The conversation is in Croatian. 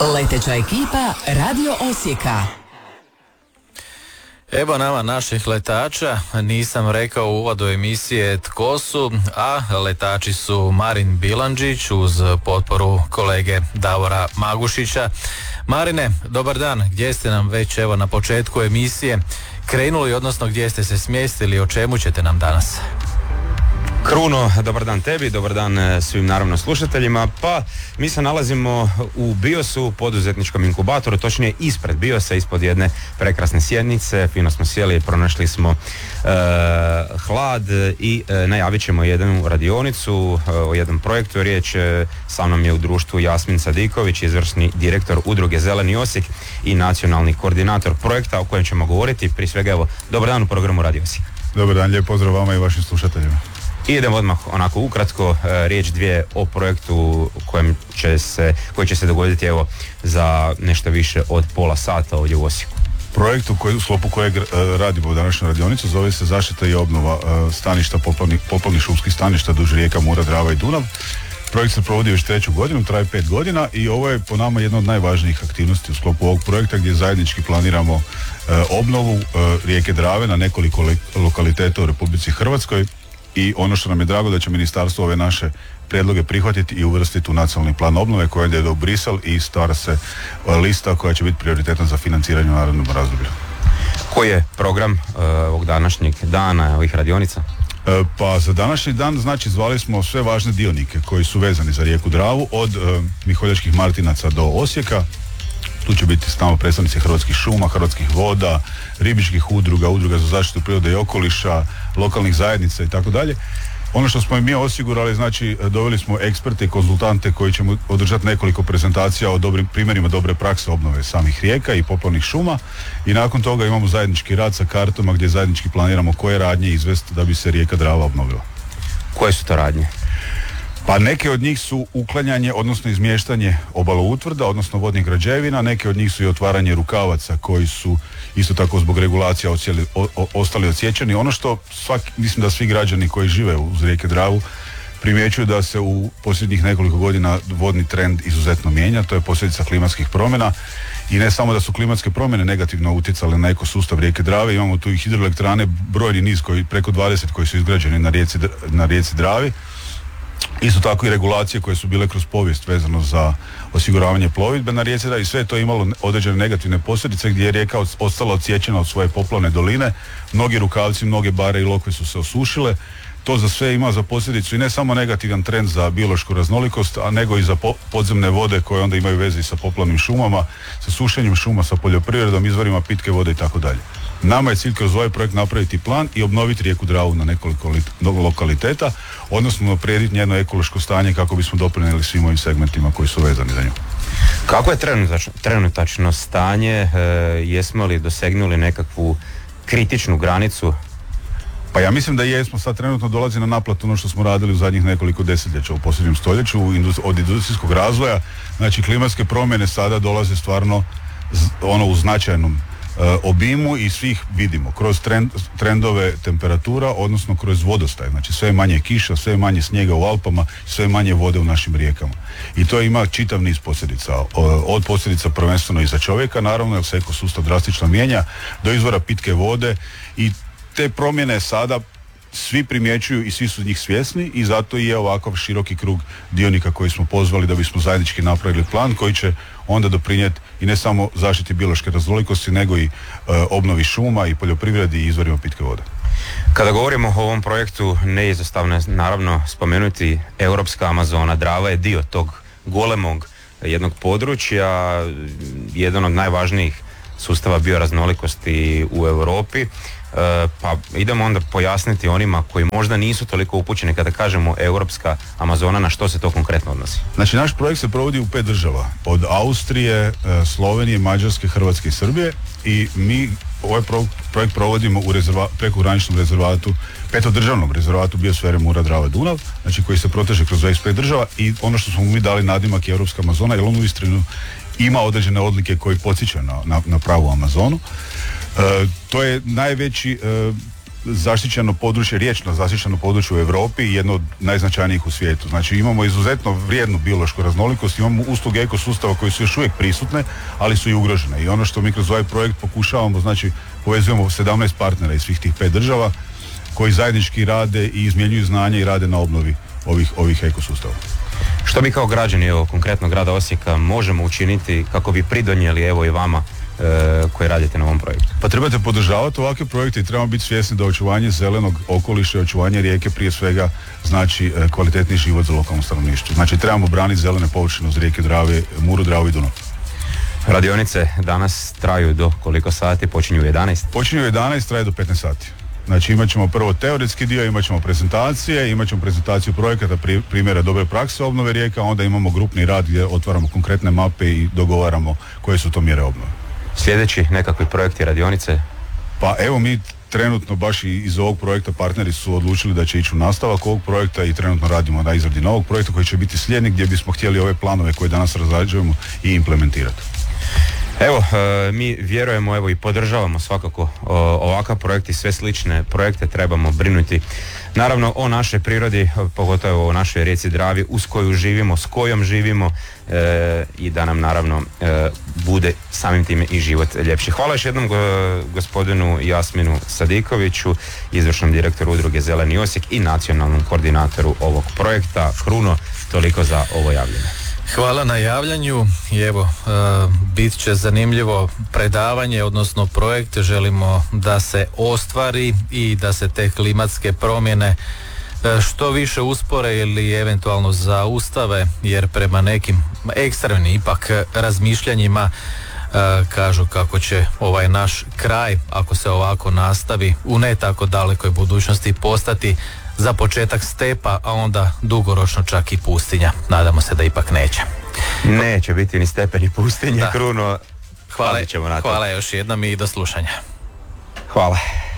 Leteća ekipa Radio Osijeka. Evo nama naših letača, nisam rekao u uvodu emisije tko su, a letači su Marin Bilandžić uz potporu kolege Davora Magušića. Marine, dobar dan, gdje ste nam već evo na početku emisije krenuli, odnosno gdje ste se smjestili, o čemu ćete nam danas? Kruno, dobar dan tebi, dobar dan svim naravno slušateljima. Pa mi se nalazimo u BIOS-u, poduzetničkom inkubatoru, točnije ispred BIOS-a, ispod jedne prekrasne sjednice. Fino smo sjeli, pronašli smo hlad i najavit ćemo jednu radionicu o jednom projektu. Riječ sa mnom je u društvu Jasmin Sadiković, izvršni direktor udruge Zeleni Osijek i nacionalni koordinator projekta o kojem ćemo govoriti. Prije svega evo, dobar dan u programu Radio Osijek. Dobar dan, lijep pozdrav vama i vašim slušateljima. I idemo odmah onako ukratko, riječ dvije o projektu koji će se dogoditi evo za nešto više od pola sata ovdje u Osijeku. Projekt u sklopu kojeg radimo u današnjoj radionici zove se zaštita i obnova staništa, poplavnih šumskih staništa duž rijeka Mura, Drava i Dunav. Projekt se provodi već 3. godinu, traje 5 godina i ovo je po nama jedna od najvažnijih aktivnosti u sklopu ovog projekta gdje zajednički planiramo obnovu rijeke Drave na nekoliko lokaliteta u Republici Hrvatskoj. I ono što nam je drago da će ministarstvo ove naše prijedloge prihvatiti i uvrstiti u nacionalni plan obnove koji ide u Brisel i stvara se lista koja će biti prioritetna za financiranje u narednom razdoblju. Koji je program ovog današnjeg dana, ovih radionica? Pa za današnji dan zvali smo sve važne dionike koji su vezani za rijeku Dravu, od Miholjačkih Martinaca do Osijeka. Tu će biti stalno predstavnici Hrvatskih šuma, Hrvatskih voda, ribičkih udruga, udruga za zaštitu prirode i okoliša, lokalnih zajednica i tako dalje. Ono što smo i mi osigurali, doveli smo eksperte i konzultante koji ćemo održati nekoliko prezentacija o dobrim primjerima dobre prakse obnove samih rijeka i poplavnih šuma i nakon toga imamo zajednički rad sa kartama gdje zajednički planiramo koje radnje izvesti da bi se rijeka Drava obnovila. Koje su to radnje? Pa neke od njih su uklanjanje, odnosno izmještanje obaloutvrda, odnosno vodnih građevina, neke od njih su i otvaranje rukavaca koji su isto tako zbog regulacija ostali odsječeni. Ono što mislim da svi građani koji žive uz rijeke Dravu primjećuju da se u posljednjih nekoliko godina vodni trend izuzetno mijenja, to je posljedica klimatskih promjena i ne samo da su klimatske promjene negativno utjecale na ekosustav rijeke Drave, imamo tu i hidroelektrane, brojni niz preko 20 koji su izgrađeni na rijeci Dravi. Isto tako i regulacije koje su bile kroz povijest vezano za osiguravanje plovidbe na rijeci Dravi i sve je to imalo određene negativne posljedice gdje je rijeka ostala odsječena od svoje poplavne doline. Mnogi rukavci, mnoge bare i lokve su se osušile. To za sve ima za posljedicu i ne samo negativan trend za biološku raznolikost, a nego i za podzemne vode koje onda imaju veze sa poplavnim šumama, sa sušenjem šuma, sa poljoprivredom, izvorima pitke vode i tako dalje. Nama je cilj kroz ovaj projekt napraviti plan i obnoviti rijeku Dravu na nekoliko lokaliteta, odnosno unaprijediti njeno ekološko stanje kako bismo doprinijeli svim ovim segmentima koji su vezani za nju. Kako je trenutačno stanje? Jesmo li dosegnuli nekakvu kritičnu granicu? Pa ja mislim da jesmo, sad trenutno dolazi na naplatu ono što smo radili u zadnjih nekoliko desetljeća u posljednjem stoljeću od industrijskog razvoja. Znači klimatske promjene sada dolaze stvarno u značajnom obimu i svih vidimo kroz trendove temperatura, odnosno kroz vodostaj. Znači sve manje kiša, sve manje snijega u Alpama, sve manje vode u našim rijekama. I to ima čitav niz posljedica. Od posljedica prvenstveno i za čovjeka, naravno, jer se ekosustav drastično mijenja, do izvora pitke vode i te promjene sada svi primjećuju i svi su njih svjesni i zato i je ovakav široki krug dionika koji smo pozvali da bismo zajednički napravili plan koji će onda doprinijeti i ne samo zaštiti biološke raznolikosti nego i obnovi šuma i poljoprivredi i izvorima pitke vode. Kada govorimo o ovom projektu, neizostavno je naravno spomenuti Europska Amazona. Drava je dio tog golemog jednog područja, jedan od najvažnijih sustava bioraznolikosti u Europi. Pa idemo onda pojasniti onima koji možda nisu toliko upućeni kada kažemo Europska Amazona, na što se to konkretno odnosi. Znači naš projekt se provodi u 5 država, od Austrije, Slovenije, Mađarske, Hrvatske i Srbije i mi ovaj projekt provodimo u prekograničnom rezervatu, petodržavnom rezervatu biosfere Mura, Drava, Dunav, znači koji se proteže kroz 25 država i ono što smo mi dali nadimak je Europska Amazona, jer on uistinu ima određene odlike koji podsjećaju na pravu Amazonu. To je najveći zaštićeno područje, riječno zaštićeno područje u Europi i jedno od najznačajnijih u svijetu. Znači imamo izuzetno vrijednu biološku raznolikost, imamo usluge ekosustava koji su još uvijek prisutne, ali su i ugrožene. I ono što mi kroz ovaj projekt pokušavamo, znači povezujemo 17 partnera iz svih tih 5 država koji zajednički rade i izmjenjuju znanje i rade na obnovi ovih ekosustava. Što mi kao građani, evo, konkretno grada Osijeka, možemo učiniti kako bi pridonijeli, evo, i vama koji radite na ovom projektu? Pa trebate podržavati ovakve projekte i trebamo biti svjesni da očuvanje zelenog okoliša i očuvanje rijeke prije svega znači kvalitetni život za lokalno stanovništvo. Znači trebamo braniti zelene površine uz rijeke Drave, Muru, Dravu i Dunav. Radionice danas traju do koliko sati? Počinju u 11? Počinju u 11, traje do 15 sati. Znači imat ćemo prvo teoretski dio, imat ćemo prezentacije, imat ćemo prezentaciju projekata, primjera dobre prakse obnove rijeka, onda imamo grupni rad gdje otvaramo konkretne mape i dogovaramo koje su to mjere obnove. Sljedeći nekakvi projekti, radionice? Pa evo mi trenutno baš iz ovog projekta partneri su odlučili da će ići u nastavak ovog projekta i trenutno radimo na izradi novog projekta koji će biti slijednik gdje bismo htjeli ove planove koje danas razrađujemo i implementirati. Evo, mi vjerujemo, evo, i podržavamo svakako ovakav projekt i sve slične projekte. Trebamo brinuti naravno o našoj prirodi, pogotovo o našoj rijeci Dravi uz koju živimo, s kojom živimo i da nam naravno bude samim time i život ljepši. Hvala još jednom gospodinu Jasminu Sadikoviću, izvršnom direktoru udruge Zeleni Osijek i nacionalnom koordinatoru ovog projekta. Kruno, toliko za ovo javljanje. Hvala na javljanju i evo, bit će zanimljivo predavanje, odnosno projekt. Želimo da se ostvari i da se te klimatske promjene što više uspore ili eventualno zaustave, jer prema nekim ekstremnim ipak razmišljanjima kažu kako će ovaj naš kraj, ako se ovako nastavi, u ne tako dalekoj budućnosti postati za početak stepa, a onda dugoročno čak i pustinja. Nadamo se da ipak neće. Neće biti ni stepen ni pustinja, Kruno. Hvala još jednom i do slušanja. Hvala.